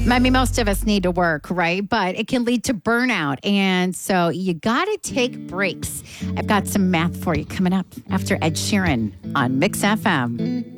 I mean, most of us need to work, right? But it can lead to burnout. And so you got to take breaks. I've got some math for you coming up after Ed Sheeran on Mix FM.